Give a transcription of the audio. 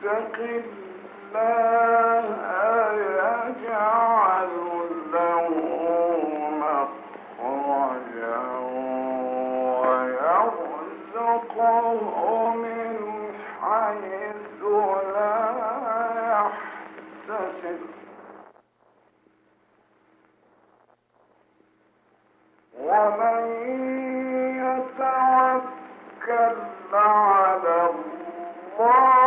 يتق الله يجعل له مخرجا ويرزقه من حيث لا يحتسب ومن يتوكل على الله